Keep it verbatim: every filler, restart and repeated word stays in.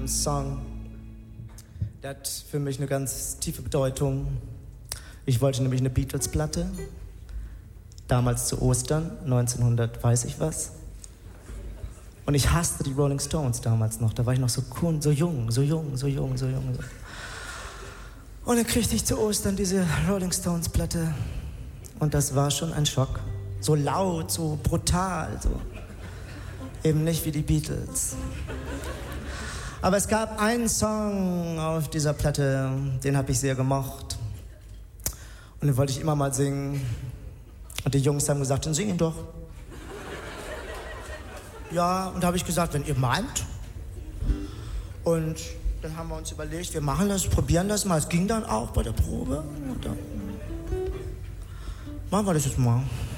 einen Song, der hat für mich eine ganz tiefe Bedeutung. Ich wollte nämlich eine Beatles-Platte, damals zu Ostern, neunzehnhundert weiß ich was. Und ich hasste die Rolling Stones damals noch, da war ich noch so cool, so jung, so jung, so jung, so jung. Und dann kriegte ich zu Ostern diese Rolling Stones-Platte und das war schon ein Schock. So laut, so brutal, so. Eben nicht wie die Beatles. Aber es gab einen Song auf dieser Platte, den habe ich sehr gemocht. Und den wollte ich immer mal singen. Und die Jungs haben gesagt, dann sing ihn doch. Ja, und da habe ich gesagt, wenn ihr meint. Und dann haben wir uns überlegt, wir machen das, probieren das mal. Es ging dann auch bei der Probe. Und dann machen wir das jetzt mal.